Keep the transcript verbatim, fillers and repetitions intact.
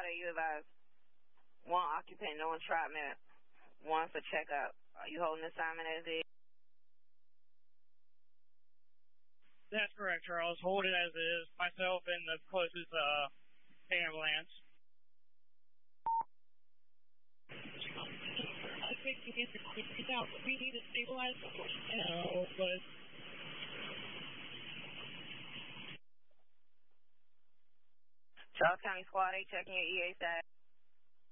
Squad, you advise one occupant, no entrapment, one for checkup. Are you holding assignment as is? That's correct, Charles. Hold it as is. Myself and the closest uh, ambulance. I think you need to get out. We need to stabilize. No, but... Charles County Squad, they checking your E A status.